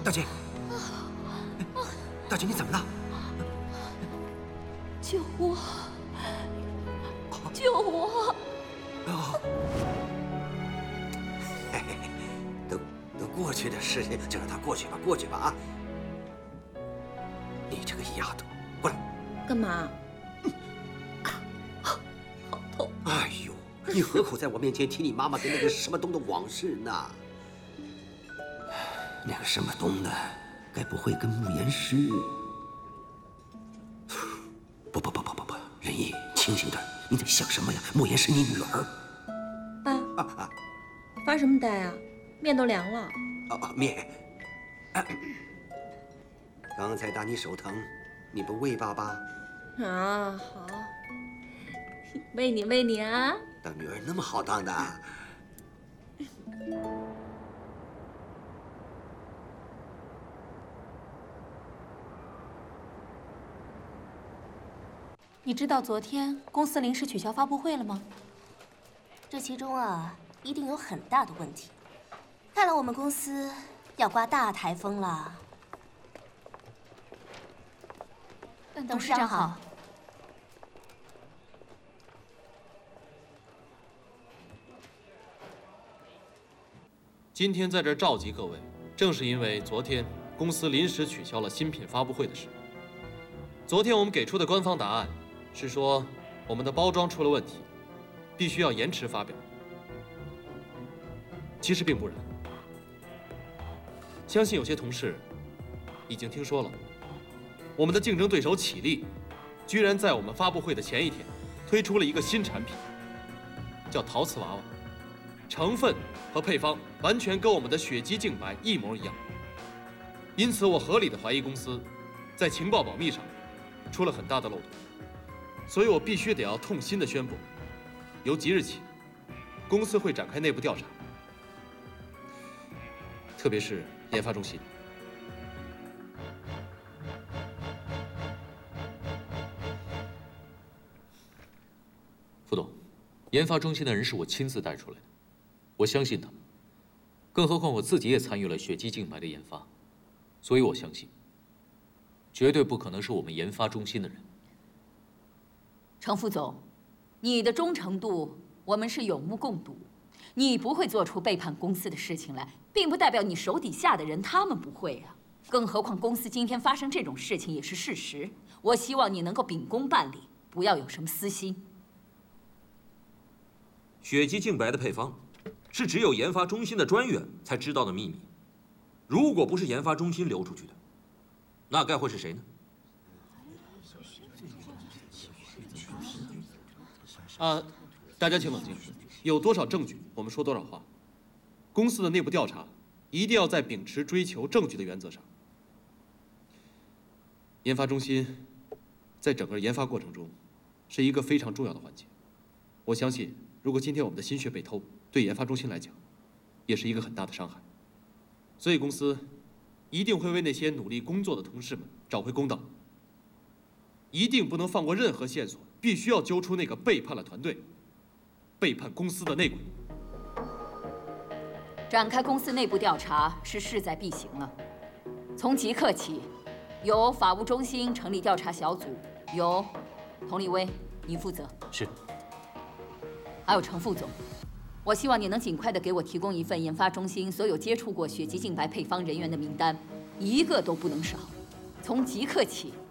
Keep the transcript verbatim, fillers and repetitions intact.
大姐，大姐，你怎么了？ 救我！救我！ 哦，嘿嘿嘿，都都过去的事情，就让它过去吧，过去吧啊！你这个丫头，过来。 干嘛？好痛！ 哎呦，你何苦在我面前提你妈妈跟那个什么东的往事呢？那个什么东的，该不会跟慕言师……不不不不不不，仁义，清醒点！你在想什么呀？慕言是你女儿。 爸， 啊啊！ 发什么呆啊？面都凉了。 哦哦，面。啊、刚才打你手疼，你不喂爸爸？ 啊，好，喂你喂你啊！ 当女儿那么好当的？ 你知道昨天公司临时取消发布会了吗？ 这其中啊，一定有很大的问题。看来我们公司要刮大台风了。 董事长好。 今天在这儿召集各位，正是因为昨天公司临时取消了新品发布会的事。昨天我们给出的官方答案是说，我们的包装出了问题，必须要延迟发表。其实并不然，相信有些同事已经听说了，我们的竞争对手启力，居然在我们发布会的前一天，推出了一个新产品，叫陶瓷娃娃，成分和配方完全跟我们的雪肌净白一模一样。因此，我合理的怀疑公司在情报保密上出了很大的漏洞，所以我必须得要痛心的宣布，由即日起，公司会展开内部调查，特别是研发中心。 副总，研发中心的人是我亲自带出来的，我相信他们，更何况我自己也参与了血肌净白的研发，所以我相信，绝对不可能是我们研发中心的人。 程副总，你的忠诚度我们是有目共睹，你不会做出背叛公司的事情来，并不代表你手底下的人他们不会啊。更何况公司今天发生这种事情也是事实，我希望你能够秉公办理，不要有什么私心。 血肌净白的配方是只有研发中心的专员才知道的秘密，如果不是研发中心流出去的，那该会是谁呢？ 啊，大家请冷静，有多少证据我们说多少话。公司的内部调查一定要在秉持追求证据的原则上。研发中心在整个研发过程中是一个非常重要的环节，我相信如果今天我们的心血被偷，对研发中心来讲也是一个很大的伤害，所以公司一定会为那些努力工作的同事们找回公道，一定不能放过任何线索，必须要揪出那个背叛了团队、背叛公司的内鬼。 展开公司内部调查是势在必行了。从即刻起，由法务中心成立调查小组，由佟立威你负责。 是。 还有程副总，我希望你能尽快的给我提供一份研发中心所有接触过血肌净白配方人员的名单，一个都不能少。从即刻起，